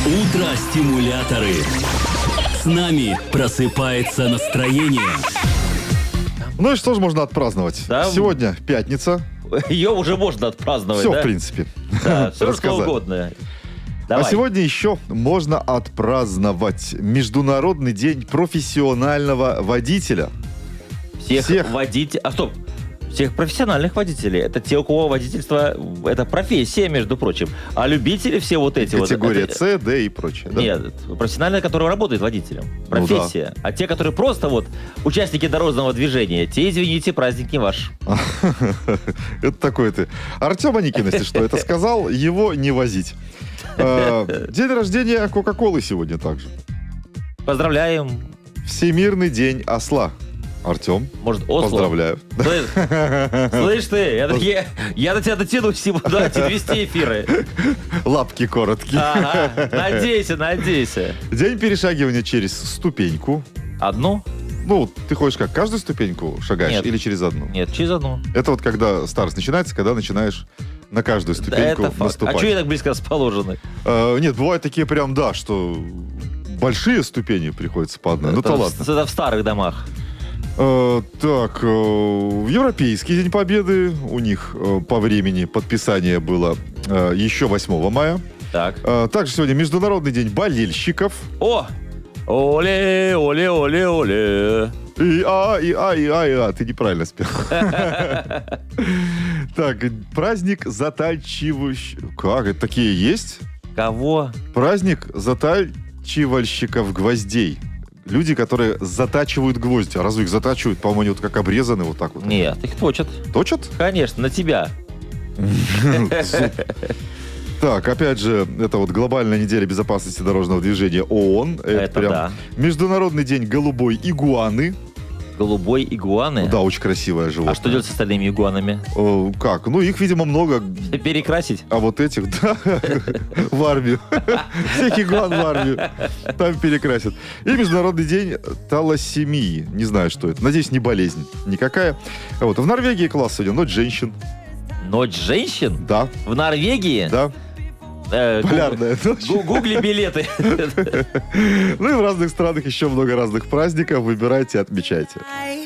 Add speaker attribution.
Speaker 1: Утро-стимуляторы. С нами просыпается настроение.
Speaker 2: Ну и что же можно отпраздновать?
Speaker 3: Да.
Speaker 2: Сегодня пятница.
Speaker 3: Ее уже можно отпраздновать,
Speaker 2: Все,
Speaker 3: да?
Speaker 2: в принципе.
Speaker 3: Да, все что
Speaker 2: Рассказали.
Speaker 3: угодно.
Speaker 2: А
Speaker 3: Давай.
Speaker 2: сегодня еще можно отпраздновать Международный день профессионального водителя. всех.
Speaker 3: водителей... А стоп. Всех профессиональных водителей. Это те, у кого водительство... Это профессия, между прочим. А любители все вот эти
Speaker 2: Категория
Speaker 3: вот...
Speaker 2: С, Д и прочее. Да?
Speaker 3: Нет, профессиональные, которые работают водителем. Профессия. А те, которые просто вот участники дорожного движения, те, извините, праздник не ваш.
Speaker 2: Это такой ты. Артем Аникин, если что, это сказал, его не возить. День рождения Кока-Колы сегодня также.
Speaker 3: Поздравляем.
Speaker 2: Всемирный день осла. Артем,
Speaker 3: Может, Осло?
Speaker 2: поздравляю.
Speaker 3: Слышь ты, я до тебя дотянусь и буду вести эфиры.
Speaker 2: Лапки короткие.
Speaker 3: Ага, надейся.
Speaker 2: День перешагивания через ступеньку.
Speaker 3: Одну?
Speaker 2: Ну, ты ходишь как, каждую ступеньку шагаешь
Speaker 3: Нет.
Speaker 2: или через одну?
Speaker 3: Нет, через одну.
Speaker 2: Это вот когда старость начинается, когда начинаешь на каждую ступеньку
Speaker 3: Это факт.
Speaker 2: наступать.
Speaker 3: А что я так близко расположены?
Speaker 2: Нет, бывают такие прям, да, что большие ступени приходится по одной. Ну, то ладно.
Speaker 3: Это в старых домах.
Speaker 2: Так, в Европейский День Победы у них по времени подписание было еще 8 мая.
Speaker 3: Так.
Speaker 2: Также сегодня Международный день болельщиков.
Speaker 3: О! Оле.
Speaker 2: И ты неправильно спел. Так, праздник затачивающих... Как? Это такие есть?
Speaker 3: Кого?
Speaker 2: Праздник затачивальщиков гвоздей. Люди, которые затачивают гвозди. А разве их затачивают? По-моему, они вот как обрезаны вот так вот.
Speaker 3: Нет, их точат.
Speaker 2: Точат?
Speaker 3: Конечно, на тебя.
Speaker 2: Так, опять же, это вот глобальная неделя безопасности дорожного движения ООН.
Speaker 3: Это
Speaker 2: прям
Speaker 3: да.
Speaker 2: Международный день голубой игуаны.
Speaker 3: Голубой игуаны.
Speaker 2: Да, очень красивое животное.
Speaker 3: А что делать с остальными игуанами?
Speaker 2: Как? Ну, их, видимо, много.
Speaker 3: Перекрасить?
Speaker 2: А вот этих, да, в армию. Всех игуан в армию. Там перекрасят. И Международный день талассемии. Не знаю, что это. Надеюсь, не болезнь никакая. Вот. В Норвегии класс сегодня. Ночь женщин.
Speaker 3: Ночь женщин?
Speaker 2: Да.
Speaker 3: В Норвегии?
Speaker 2: Да. Полярная ночь.
Speaker 3: Гугли билеты.
Speaker 2: Ну и в разных странах еще много разных праздников. Выбирайте, отмечайте.